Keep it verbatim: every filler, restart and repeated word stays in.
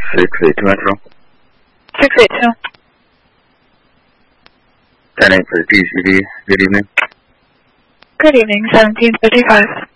six eight two Metro. six eight two. ten eight for P C V. Good evening. Good evening, seventeen fifty-five.